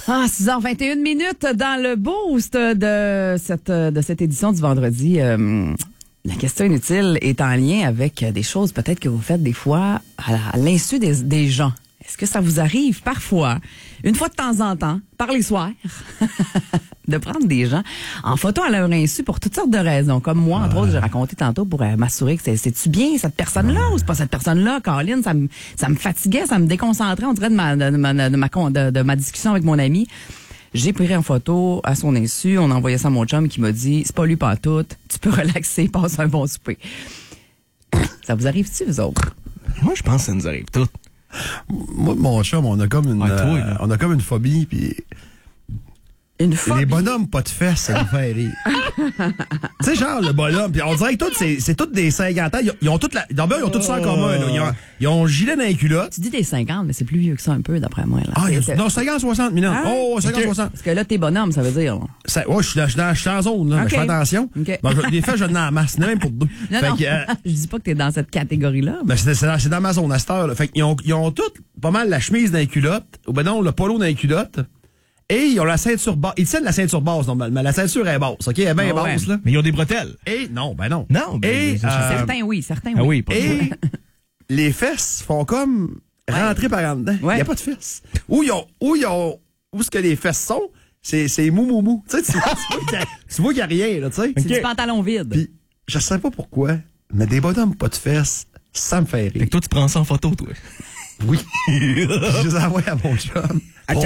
Ah, 6h21 minutes dans le boost de cette édition du vendredi. La question inutile est en lien avec des choses peut-être que vous faites des fois à l'insu des gens. Est-ce que ça vous arrive parfois, une fois de temps en temps, par les soirs, de prendre des gens en photo à leur insu pour toutes sortes de raisons? Comme moi, entre autres, j'ai raconté tantôt pour m'assurer que c'est-tu bien cette personne-là ou c'est pas cette personne-là? Caroline, ça me fatiguait, ça me déconcentrait, on dirait, de ma discussion avec mon ami. J'ai pris en photo à son insu, on a envoyé ça à mon chum qui m'a dit, c'est pas lui pantoute, tu peux relaxer, passe un bon souper. Ça vous arrive-tu, vous autres? Moi, je pense que ça nous arrive tout. Moi, mon chum, on a comme une phobie, puis une phobie? Les bonhommes pas de fesses, ça nous fait rire. Tu sais, genre, le bonhomme, puis on dirait que c'est tous des 50 ans, ils ont toutes d'abord, ils ont tout ça en commun, là. Ils ont le gilet dans les culottes. Tu dis des 50, mais c'est plus vieux que ça un peu, d'après moi, là. Non, 50-60 minutes. Ah, oh, 50-60. Parce que là, t'es bonhomme, ça veut dire. Ouais, je suis en zone, là. Okay. Je fais attention. Okay. Bon, des fois, je donne la masse, même pour deux. Non. Je dis pas que t'es dans cette catégorie-là. Ben, c'est dans ma zone à cette heure, là. Fait qu'ils ont toutes pas mal la chemise dans les culottes, ou ben non, le polo dans les culottes. Et ils ont la ceinture basse. Ils tiennent la ceinture basse, normalement. La ceinture est basse, OK? Elle est bien basse, là. Mais ils ont des bretelles. Et non, ben non. Non, ben, certains, oui. Ah oui, pas et les fesses font comme rentrer par en dedans. Il n'y a pas de fesses. Où ce que les fesses sont, c'est mou. Tu sais, tu vois qu'il n'y a rien, là, tu sais. C'est du pantalon vide. Puis, je sais pas pourquoi, mais des bonhommes pas de fesses, ça me fait rire. Fait que toi, tu prends ça en photo, toi. Oui. Je les envoie à mon chum.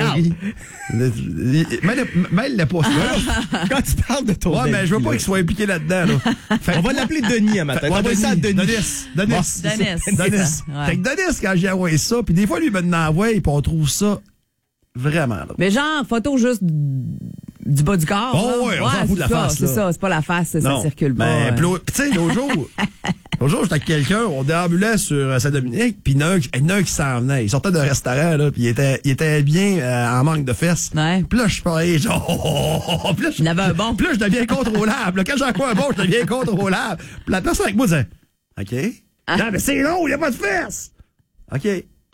Mêle-le pas. Quand tu parles de ton ouais, mais je veux pas qu'il soit impliqué là-dedans. Là. On va l'appeler Denis à matin. On va ça à Denis. Denis. Fait que Denis, quand j'ai envoyé ça, puis des fois, lui, il me l'envoie, puis on trouve ça vraiment là. Mais genre, photo juste du bas du corps. Oh, ouais, on s'en fout de la face. C'est ça, c'est pas la face, ça circule pas. Mais, tu sais, l'autre jour, j'étais avec quelqu'un, on déambulait sur Saint-Dominique, puis il y en a un qui s'en venait. Il sortait d'un restaurant, là, puis il était bien en manque de fesses. Ouais. Puis là, je parlais, genre... Il avait un bon. Puis là, je deviens contrôlable. Là, quand j'en crois un bon, je deviens contrôlable. Puis la personne avec moi disait, OK. Non, mais c'est long, il n'y a pas de fesses. OK.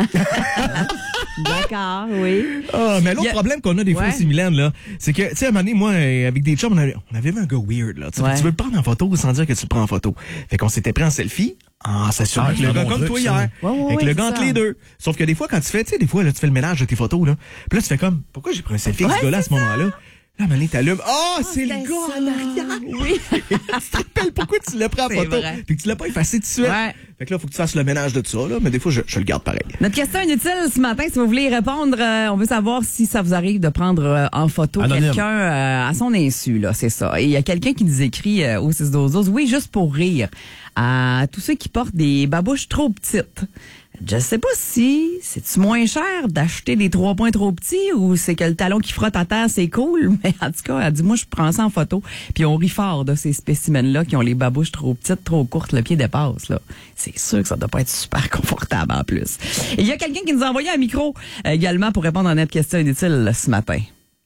D'accord, oui. Mais l'autre problème qu'on a des fois aussi, Mylène, là, c'est que, tu sais, à un moment donné, moi, avec des chums, on avait vu un gars weird, là. Tu veux le prendre en photo sans dire que tu le prends en photo. Fait qu'on s'était pris en selfie en s'assurant que le gars comme toi hier. Avec le gars entre les deux. Sauf que des fois, quand tu fais, tu sais, des fois, là, tu fais le ménage de tes photos, là. Puis là, tu fais comme, pourquoi j'ai pris un selfie avec ce gars-là à ce moment-là? Là, à un moment donné, t'allumes. C'est le gars en arrière. Oui. Tu te rappelles pourquoi tu l'as pris en photo? Puis que tu l'as pas effacé tout de suite. Ouais. Fait que là, faut que tu fasses le ménage de tout ça, là. Mais des fois, je le garde pareil. Notre question inutile ce matin, si vous voulez y répondre, on veut savoir si ça vous arrive de prendre en photo quelqu'un à son insu, là, c'est ça. Et il y a quelqu'un qui nous écrit au 612, oui, juste pour rire, à tous ceux qui portent des babouches trop petites. Je sais pas si c'est-tu moins cher d'acheter des 3 points trop petits ou c'est que le talon qui frotte à terre, c'est cool. Mais en tout cas, elle dit, moi, je prends ça en photo. Puis on rit fort de ces spécimens-là qui ont les babouches trop petites, trop courtes, le pied dépasse, là. C'est sûr que ça doit pas être super confortable en plus. Et il y a quelqu'un qui nous a envoyé un micro également pour répondre à notre question inutile ce matin.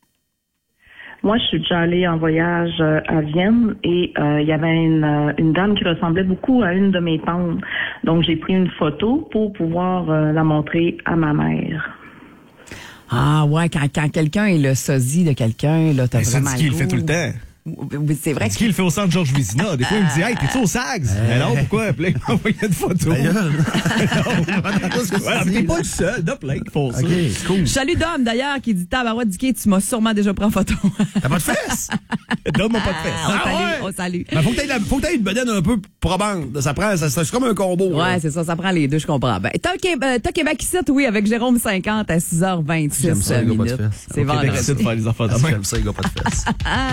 Moi, je suis déjà allée en voyage à Vienne et il y avait une dame qui ressemblait beaucoup à une de mes tantes. Donc, j'ai pris une photo pour pouvoir la montrer à ma mère. Ah ouais, quand quelqu'un est le sosie de quelqu'un, là, t'as vraiment c'est ce qu'il fait tout le temps. C'est vrai que... qu'il le fait au centre Georges Vézina. Des fois, il me dit, hey, t'es-tu au Sags? Mais non, pourquoi? Puis là, il m'a envoyé une photo. T'es pas le seul. Il y a plein qui font ça. OK, cool. Salut Dom, d'ailleurs, qui dit, tabarouette Dicky, tu m'as sûrement déjà pris en photo. T'as pas de fesses? Dom n'a pas de fesses. On salue. Ben, faut que t'aies une bedaine un peu probante. C'est comme un combo. Ouais, là. c'est ça pas les deux, je comprends. Ben, t'as Québec ici, oui, avec Jérôme 50 à 6h26 minutes. J'aime ça, les gars, pas de fesses. C'est vendredi. Québec ici, de faire les affaires de J'aime ça, les gars, pas de fesses.